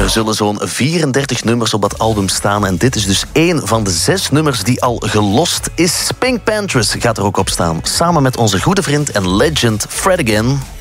Er zullen zo'n 34 nummers op dat album staan. En dit is dus 1 van de 6 nummers die al gelost is. Pink Panthers gaat er ook op staan. Samen met onze goede vriend en legend Fred Again.